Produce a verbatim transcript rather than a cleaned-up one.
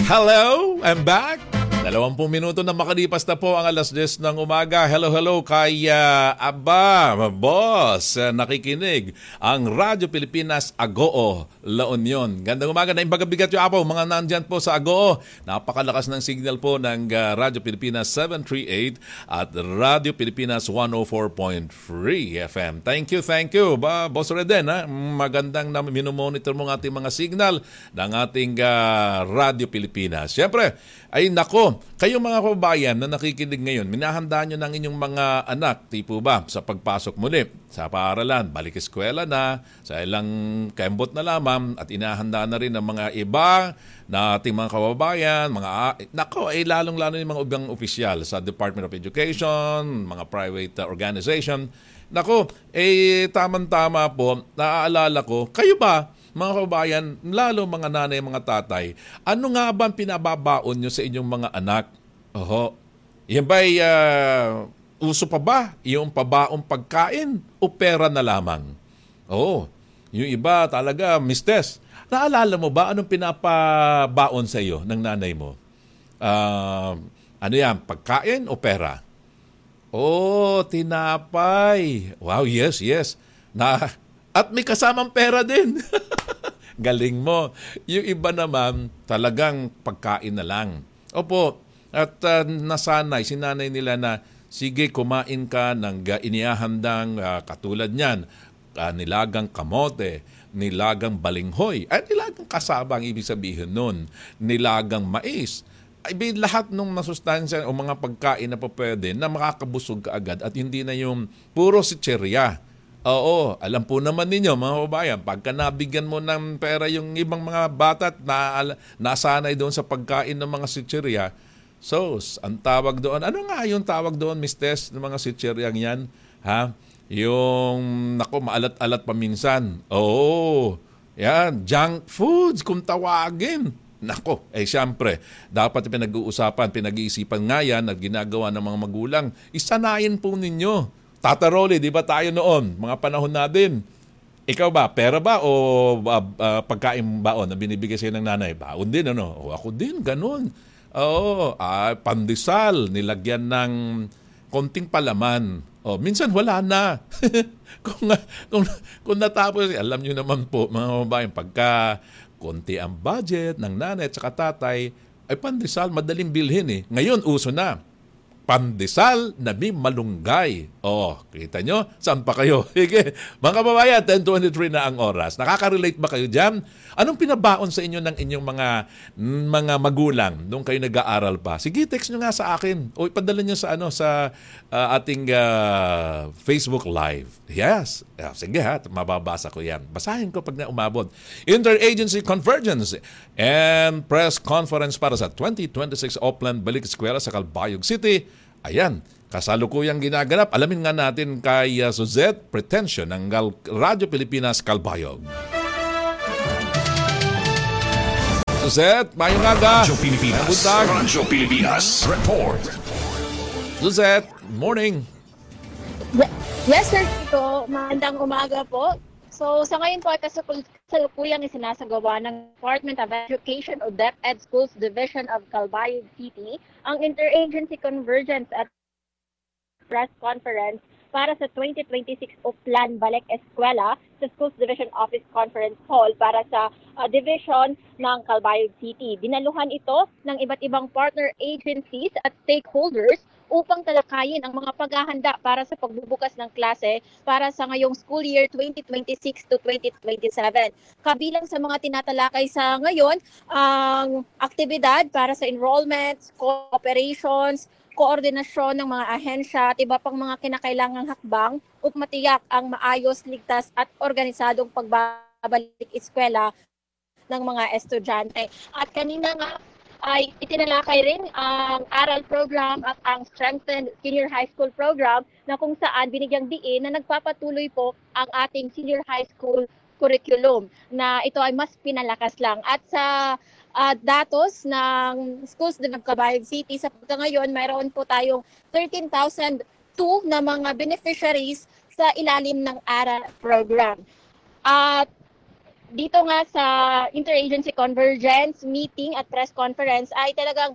Hello, I'm back. Dalawampung minuto na makalipas na po ang alas diyes ng umaga. Hello, hello kay uh, Aba, boss, uh, nakikinig. Ang Radyo Pilipinas, Agoo, La Union. Gandang umaga na imbagabigat yung apo, mga nandyan po sa Agoo. Napakalakas ng signal po ng uh, Radyo Pilipinas seven thirty-eight at Radyo Pilipinas one oh four point three F M. Thank you, thank you. Ba, Boss Reden, ha? Magandang na minomonitor mo ng ating mga signal ng ating uh, Radyo Pilipinas. Siyempre, ay nako, kayong mga kababayan na nakikinig ngayon, minahanda nyo ng inyong mga anak, tipo ba, sa pagpasok muli sa paaralan, balik eskwela na, sa ilang kembot na lamang, at inahanda na rin ng mga iba na ating mga kababayan, mga, nako, ay lalong-lalo yung mga ubang opisyal sa Department of Education, mga private organization. Nako, eh tamang-tama po, naaalala ko, kayo ba, mga kababayan, lalo mga nanay, mga tatay, ano nga ba ang pinababaon nyo sa inyong mga anak? Oho, yan ba'y uh, uso pa ba yung pabaong pagkain o pera na lamang? Oo, yung iba talaga, mistes. Naalala mo ba anong pinapabaon sa iyo ng nanay mo? Uh, ano yan, pagkain o pera? Oh, tinapay. Wow, yes, yes. Na, at may kasamang pera din. Galing mo. Yung iba naman, talagang pagkain na lang. Opo, at uh, nasanay, sinanay nila na, sige, kumain ka ng uh, inihahandang uh, katulad niyan, uh, nilagang kamote, nilagang balinghoy, at nilagang kasaba ang ibig sabihin nun, nilagang mais. Ay, lahat ng masustansya o mga pagkain na pa pwede na makakabusog ka agad at hindi na yung puro sitserya. Oo, alam po naman ninyo mga kababayan, pagka nabigyan mo ng pera yung ibang mga bata at na, nasanay doon sa pagkain ng mga sitserya, so, ang tawag doon, ano nga yung tawag doon, mistes, ng mga sitseryang yan? Ha? Yung, nako, maalat-alat paminsan. Oo, yan, junk foods, kung tawagin. Nako, eh siyempre, dapat pinag-uusapan, pinag-iisipan nga yan at ginagawa ng mga magulang. Isanayin po ninyo. Tata Rolly, di ba tayo noon, mga panahon natin, ikaw ba, pera ba o uh, uh, pagkain baon na binibigay sa'yo ng nanay? Baon din, ano? O ako din, ganun. Oo, uh, pandesal, nilagyan ng konting palaman. O, minsan wala na. kung, kung, kung natapos, alam nyo naman po, mga kababayan, pagka konti ang budget ng nanay at saka tatay, ay pandesal, madaling bilhin eh. Ngayon, uso na. Pandesal na may malunggay. Oh, kita nyo? Saan pa kayo? Sige. Mga kababayan, ten twenty-three na ang oras. Nakaka-relate ba kayo dyan? Anong pinabaon sa inyo ng inyong mga mga magulang nung kayo nag-aaral pa? Sige, text nyo nga sa akin. O ipadala nyo sa, ano, sa uh, ating uh, Facebook Live. Yes. Yeah, sige ha, mababasa ko yan. Basahin ko pag na umabot. Interagency Convergence and Press Conference para sa twenty twenty-six Oplan Balik Eskwela sa Calbayog City. Ayan, kasalukuyang ginaganap. Alamin nga natin kay uh, Suzette Pretension ng Radyo Pilipinas Calbayog. Suzette, mayong aga. Radyo Pilipinas. Radyo Pilipinas. Report. Suzette, morning. Yes, sir. Ito, magandang umaga po. So, sa ngayon po ay kasalukuyang isinasagawa ng Department of Education o DepEd Schools Division of Calbayog City ang Interagency Convergence at Press Conference para sa twenty twenty-six Oplan Balik Eskwela sa Schools Division Office Conference Hall para sa uh, Division ng Calbayog City. Dinaluhan ito ng iba't ibang partner agencies at stakeholders upang talakayin ang mga paghahanda para sa pagbubukas ng klase para sa ngayong school year twenty twenty-six to twenty twenty-seven. Kabilang sa mga tinatalakay sa ngayon, ang aktibidad para sa enrollments, cooperations, koordinasyon ng mga ahensya at iba pang mga kinakailangang hakbang upang matiyak ang maayos, ligtas at organisadong pagbabalik eskwela ng mga estudyante. At kanina nga ay itinalakay rin ang aral program at ang strengthened senior high school program na kung saan binigyang diin na nagpapatuloy po ang ating senior high school curriculum na ito ay mas pinalakas lang. At sa uh, datos ng Schools ng Calbayog City, sa pagka ngayon, mayroon po tayong thirteen thousand two na mga beneficiaries sa ilalim ng aral program. At dito nga sa Interagency Convergence meeting at press conference ay talagang